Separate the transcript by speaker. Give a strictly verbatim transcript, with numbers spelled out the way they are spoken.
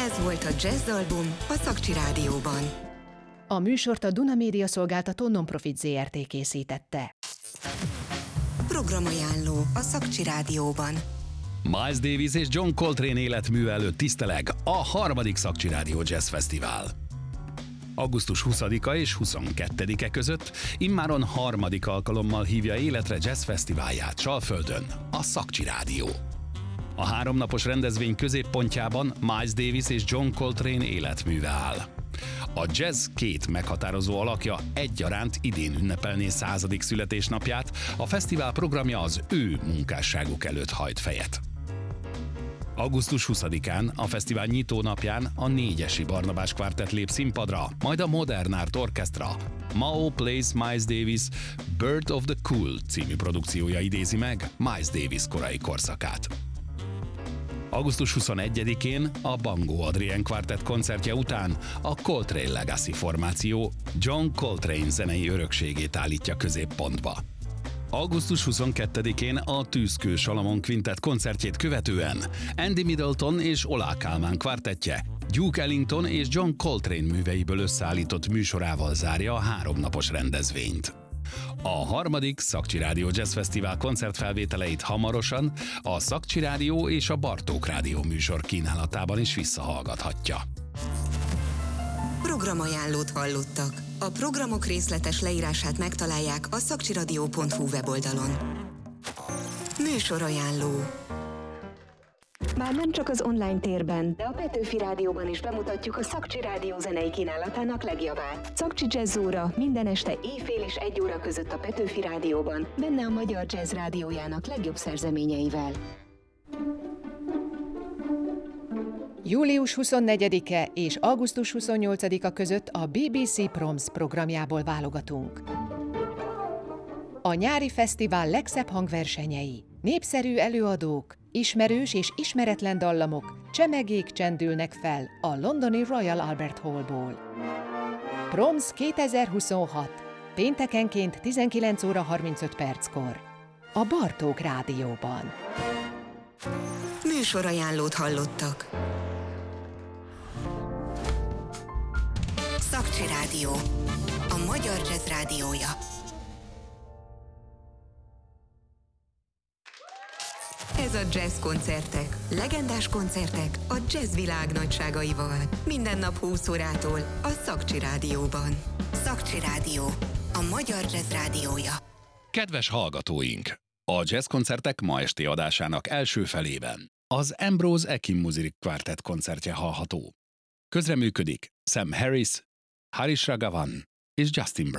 Speaker 1: Ez volt a Jazz Album a Szakcsi Rádióban.
Speaker 2: A műsort a Duna Média Szolgáltató Nonprofit zé er té készítette.
Speaker 1: Programajánló a Szakcsi Rádióban.
Speaker 3: Miles Davis és John Coltrane életműve előtt tiszteleg a harmadik Szakcsi Rádió Jazz Fesztivál. augusztus huszadika és huszonkettedike között immáron harmadik alkalommal hívja életre jazz fesztiválját Csalföldön a Szakcsi Rádió. A háromnapos rendezvény középpontjában Miles Davis és John Coltrane életműve áll. A jazz két meghatározó alakja egyaránt idén ünnepelné századik születésnapját, a fesztivál programja az ő munkásságuk előtt hajt fejet. augusztus huszadikán, a fesztivál nyitónapján a Négyesi Barnabás Kvártett lép színpadra, majd a Modern Art Orchestra Mao Plays Miles Davis Bird of the Cool című produkciója idézi meg Miles Davis korai korszakát. augusztus huszonegyedikén a Bangó Adrien Kvártett koncertje után a Coltrane Legacy formáció John Coltrane zenei örökségét állítja középpontba. augusztus huszonkettedikén a Tűzkő Salamon Quintett koncertjét követően Andy Middleton és Olá Kálmán kvártettje Duke Ellington és John Coltrane műveiből összeállított műsorával zárja a háromnapos rendezvényt. A harmadik Szakcsi Rádió Jazz Fesztivál koncertfelvételeit hamarosan a Szakcsi Rádió és a Bartók Rádió műsor kínálatában is visszahallgathatja.
Speaker 1: Programajánlót hallottak. A programok részletes leírását megtalálják a szakcsiradio pont hu weboldalon. Műsorajánló.
Speaker 4: Már nem csak az online térben, de a Petőfi Rádióban is bemutatjuk a Szakcsi Rádió zenei kínálatának legjobbát. Szakcsi Jazz óra minden este éjfél és egy óra között a Petőfi Rádióban, benne a Magyar Jazz Rádiójának legjobb szerzeményeivel.
Speaker 2: július huszonnegyedike és augusztus huszonnyolcadika között a bé bé cé Proms programjából válogatunk. A nyári fesztivál legszebb hangversenyei, népszerű előadók, ismerős és ismeretlen dallamok, csemegék csendülnek fel a londoni Royal Albert Hallból. Proms kétezer-huszonhat. Péntekenként tizenkilenc óra harmincöt perckor. A Bartók Rádióban.
Speaker 1: Műsorajánlót hallottak. Szakcsi Rádió. A Magyar Jazz Rádiója. Ez a Jazz koncertek, legendás koncertek a jazz világ nagyságaival. Minden nap húsz órától a Szakcsi Rádióban. Szakcsi Rádió. A Magyar Jazz Rádiója.
Speaker 3: Kedves hallgatóink! A jazz koncertek ma esti adásának első felében az Ambrose Akin Music Quartet koncertje hallható. Közreműködik Sam Harris, Harish Raghavan és Justin Brown.